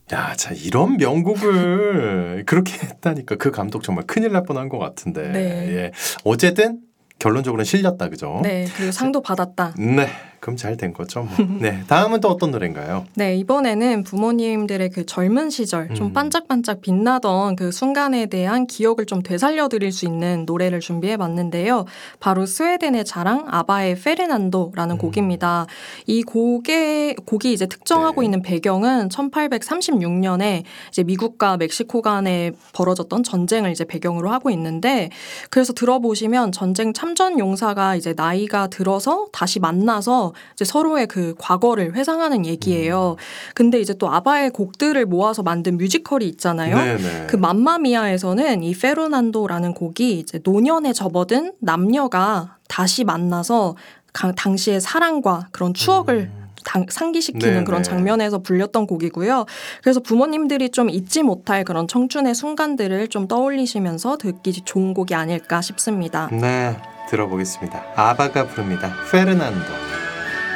야, 자 이런 명곡을 그렇게 했다니까 그 감독 정말 큰일 날 뻔한 것 같은데. 네. 예. 어쨌든 결론적으로는 실렸다, 그죠? 네, 그리고 상도 받았다. 네, 그럼 잘 된 거죠. 뭐. 네, 다음은 또 어떤 노래인가요? 네, 이번에는 부모님들의 그 젊은 시절 좀 반짝반짝 빛나던 그 순간에 대한 기억을 좀 되살려드릴 수 있는 노래를 준비해봤는데요. 바로 스웨덴의 자랑 아바의 페르난도라는 곡입니다. 이 곡이 이제 특정하고 네. 있는 배경은 1836년에 이제 미국과 멕시코 간에 벌어졌던 전쟁을 이제 배경으로 하고 있는데, 그래서 들어보시면 전쟁 참전 용사가 이제 나이가 들어서 다시 만나서 이제 서로의 그 과거를 회상하는 얘기예요. 근데 이제 또 아바의 곡들을 모아서 만든 뮤지컬이 있잖아요. 네네. 그 맘마미아에서는 이 페르난도라는 곡이 이제 노년에 접어든 남녀가 다시 만나서 당시의 사랑과 그런 추억을 상기시키는 네네. 그런 장면에서 불렸던 곡이고요. 그래서 부모님들이 좀 잊지 못할 그런 청춘의 순간들을 좀 떠올리시면서 듣기 좋은 곡이 아닐까 싶습니다. 네, 들어보겠습니다. 아바가 부릅니다. 페르난도.